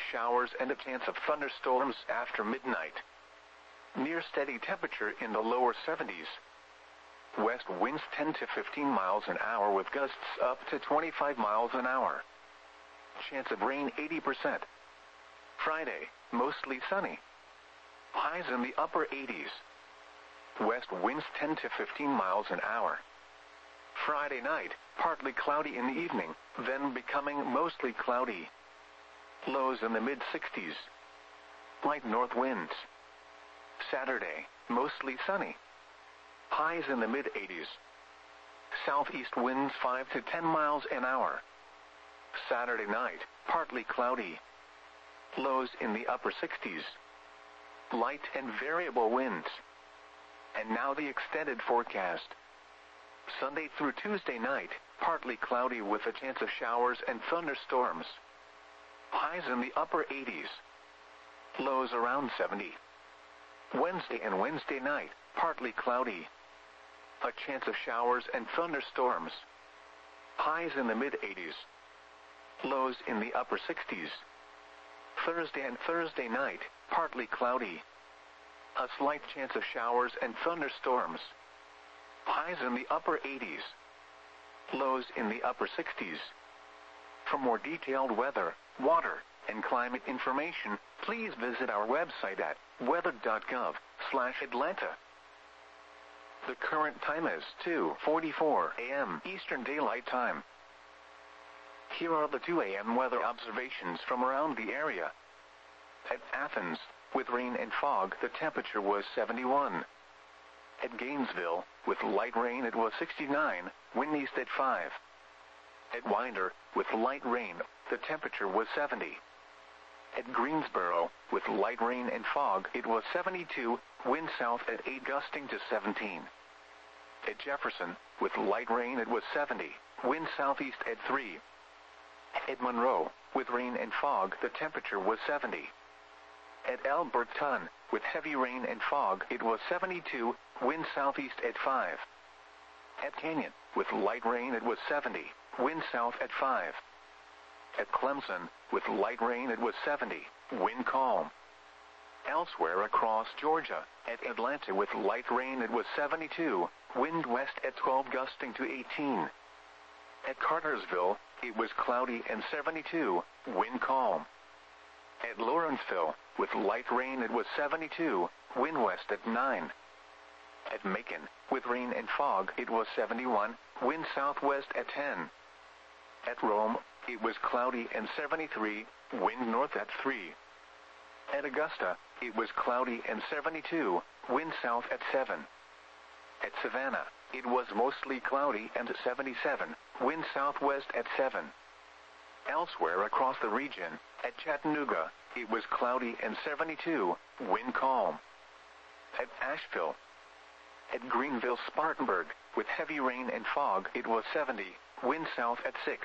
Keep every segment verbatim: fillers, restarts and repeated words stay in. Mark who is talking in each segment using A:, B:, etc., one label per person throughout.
A: showers and a chance of thunderstorms after midnight. Near steady temperature in the lower seventies. West winds ten to fifteen miles an hour with gusts up to twenty-five miles an hour. Chance of rain eighty percent. Friday, mostly sunny. Highs in the upper eighties. West winds ten to fifteen miles an hour. Friday night, partly cloudy in the evening, then becoming mostly cloudy. Lows in the mid sixties. Light north winds. Saturday, mostly sunny. Highs in the mid eighties. Southeast winds five to ten miles an hour. Saturday night, partly cloudy. Lows in the upper sixties. Light and variable winds. And now the extended forecast. Sunday through Tuesday night, partly cloudy with a chance of showers and thunderstorms. Highs in the upper eighties. Lows around seventy. Wednesday and Wednesday night, partly cloudy. A chance of showers and thunderstorms. Highs in the mid eighties. Lows in the upper sixties. Thursday and Thursday night, partly cloudy. A slight chance of showers and thunderstorms. Highs in the upper eighties. Lows in the upper sixties. For more detailed weather, water, and climate information, please visit our website at weather dot gov slash Atlanta. The current time is two forty-four a m Eastern Daylight Time. Here are the two a m weather observations from around the area. At Athens, with rain and fog, the temperature was seventy-one. At Gainesville, with light rain, it was sixty-nine, wind east at five. At Winder, with light rain, the temperature was seventy. At Greensboro, with light rain and fog, it was seventy-two, wind south at eight gusting to seventeen. At Jefferson, with light rain, it was seventy, wind southeast at three. At Monroe, with rain and fog, the temperature was seventy. At Alberton, with heavy rain and fog, it was seventy-two, wind southeast at five. At Canyon, with light rain, it was seventy, wind south at five. At Clemson, with light rain, it was seventy, wind calm. Elsewhere across Georgia, at Atlanta with light rain, it was seventy-two, wind west at twelve gusting to eighteen. At Cartersville, it was cloudy and seventy-two, wind calm. At Lawrenceville, with light rain, it was seventy-two, wind west at nine. At Macon, with rain and fog, it was seventy-one, wind southwest at ten. At Rome, it was cloudy and seventy-three, wind north at three. At Augusta, it was cloudy and seventy-two, wind south at seven. At Savannah, it was mostly cloudy and seventy-seven, wind southwest at seven. Elsewhere across the region, at Chattanooga, it was cloudy and seventy-two, wind calm. At Asheville, at Greenville-Spartanburg, with heavy rain and fog, it was seventy, wind south at six.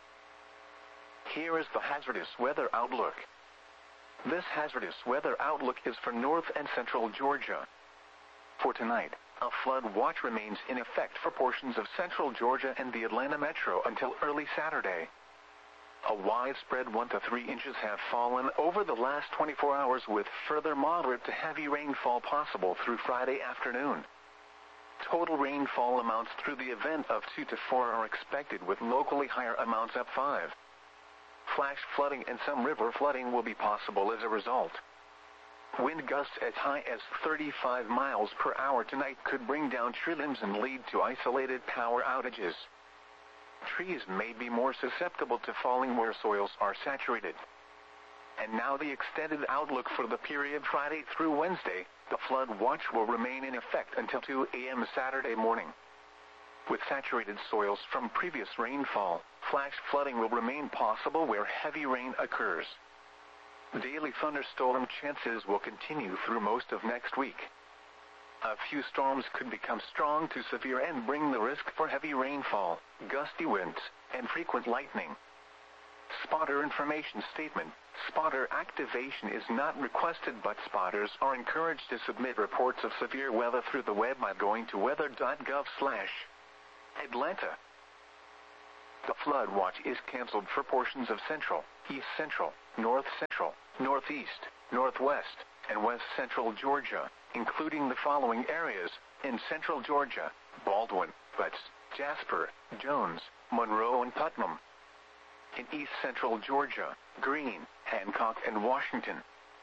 A: Here is the hazardous weather outlook. This hazardous weather outlook is for north and central Georgia. For tonight, a flood watch remains in effect for portions of central Georgia and the Atlanta metro until early Saturday. A widespread one to three inches have fallen over the last twenty-four hours, with further moderate to heavy rainfall possible through Friday afternoon. Total rainfall amounts through the event of two to four are expected, with locally higher amounts up five. Flash flooding and some river flooding will be possible as a result. Wind gusts as high as thirty-five miles per hour tonight could bring down tree limbs and lead to isolated power outages. Trees may be more susceptible to falling where soils are saturated. And now the extended outlook for the period Friday through Wednesday. The flood watch will remain in effect until two a m Saturday morning. With saturated soils from previous rainfall, flash flooding will remain possible where heavy rain occurs. Daily thunderstorm chances will continue through most of next week. A few storms could become strong to severe and bring the risk for heavy rainfall, gusty winds, and frequent lightning. Spotter information statement. Spotter activation is not requested, but spotters are encouraged to submit reports of severe weather through the web by going to weather dot gov slash Atlanta. The flood watch is canceled for portions of central, east central, north central, northeast, northwest, and west central Georgia, including the following areas: in central Georgia, Baldwin, Butts, Jasper, Jones, Monroe, and Putnam. In east central Georgia, Greene, Hancock, and Washington.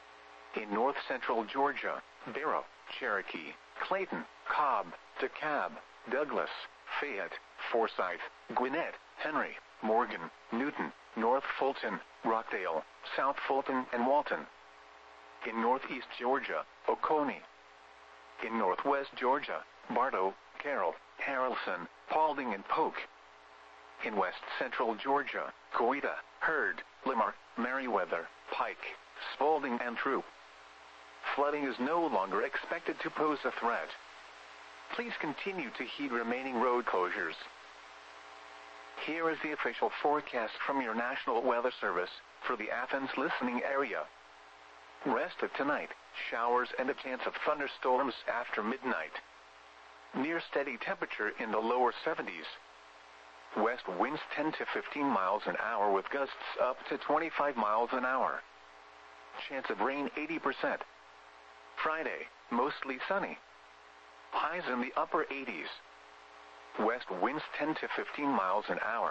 A: In north central Georgia, Barrow, Cherokee, Clayton, Cobb, DeKalb, Douglas, Fayette, Forsyth, Gwinnett, Henry, Morgan, Newton, North Fulton, Rockdale, South Fulton, and Walton. In northeast Georgia, Oconee. In northwest Georgia, Bartow, Carroll, Haralson, Paulding, and Polk. In west central Georgia, Coweta, Hurd, Limar, Meriwether, Pike, Spalding, and Troop. Flooding is no longer expected to pose a threat. Please continue to heed remaining road closures. Here is the official forecast from your National Weather Service for the Athens listening area. Rest of tonight, showers and a chance of thunderstorms after midnight. Near steady temperature in the lower seventies. West winds ten to fifteen miles an hour with gusts up to twenty-five miles an hour. Chance of rain eighty percent. Friday, mostly sunny. Highs in the upper eighties. West winds ten to fifteen miles an hour.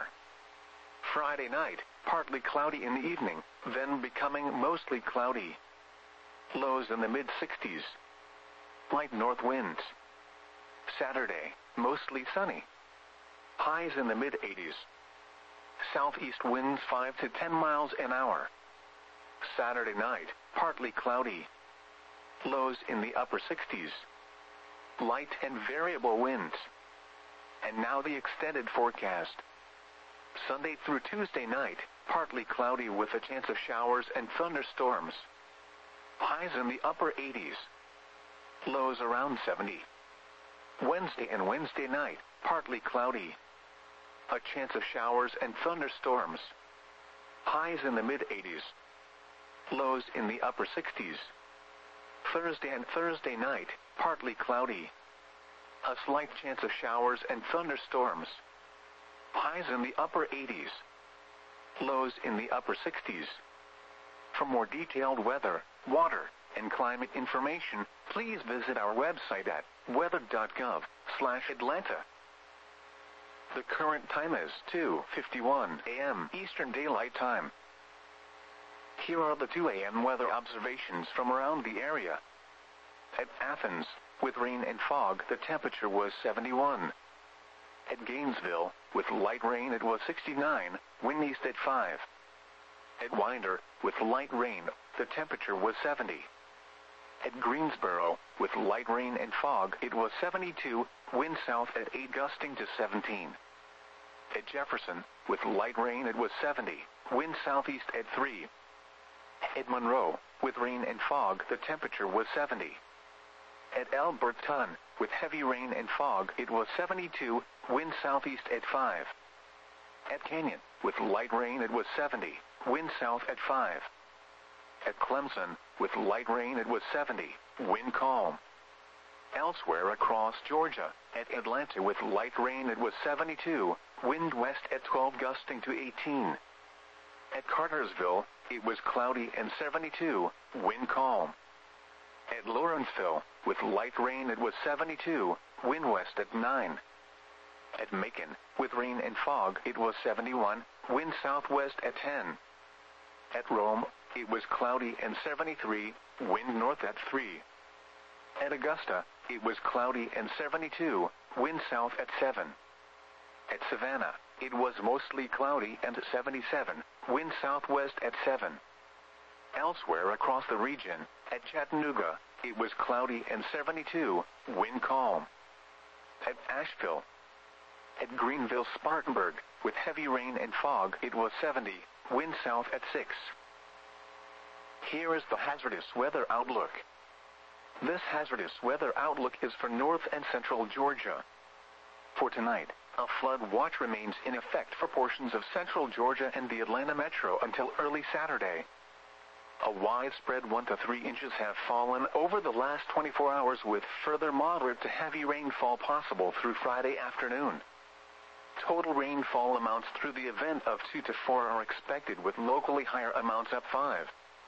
A: Friday night, partly cloudy in the evening, then becoming mostly cloudy. Lows in the mid-sixties. Light north winds. Saturday, mostly sunny. Highs in the mid-eighties. Southeast winds five to ten miles an hour. Saturday night, partly cloudy. Lows in the upper sixties. Light and variable winds. And now the extended forecast. Sunday through Tuesday night, partly cloudy with a chance of showers and thunderstorms. Highs in the upper eighties. Lows around seventy. Wednesday and Wednesday night, partly cloudy. A chance of showers and thunderstorms. Highs in the mid-eighties. Lows in the upper sixties. Thursday and Thursday night, partly cloudy. A slight chance of showers and thunderstorms. Highs in the upper eighties. Lows in the upper sixties. For more detailed weather, water, and climate information, please visit our website at weather dot gov slash Atlanta. The current time is two fifty-one a m Eastern Daylight Time. Here are the two a m weather observations from around the area. At Athens, with rain and fog, the temperature was seventy-one. At Gainesville, with light rain, it was sixty-nine, wind east at five. At Winder, with light rain, the temperature was seventy. At Greensboro, with light rain and fog, it was seventy-two, wind south at eight gusting to seventeen. At Jefferson, with light rain, it was seventy, wind southeast at three. At Monroe, with rain and fog, the temperature was seventy. At Alberton, with heavy rain and fog, it was seventy-two, wind southeast at five. At Canyon, with light rain, it was seventy, wind south at five. At Clemson, with light rain, it was seventy, wind calm. Elsewhere across Georgia, at Atlanta, with light rain, it was seventy-two, wind west at twelve gusting to eighteen. At Cartersville, it was cloudy and seventy-two, wind calm. At Lawrenceville, with light rain, it was seventy-two, wind west at nine. At Macon, with rain and fog, it was seventy-one, wind southwest at ten. At Rome, it was cloudy and seventy-three, wind north at three. At Augusta, it was cloudy and seventy-two, wind south at seven. At Savannah, it was mostly cloudy and seventy-seven, wind southwest at seven. Elsewhere across the region, at Chattanooga, it was cloudy and seventy-two, wind calm. At Asheville, at Greenville-Spartanburg, with heavy rain and fog, it was seventy, wind south at six. Here is the hazardous weather outlook. This hazardous weather outlook is for north and central Georgia. For tonight, a flood watch remains in effect for portions of central Georgia and the Atlanta metro until early Saturday. A widespread one to three inches have fallen over the last twenty-four hours, with further moderate to heavy rainfall possible through Friday afternoon. Total rainfall amounts through the event of two to four are expected, with locally higher amounts up five.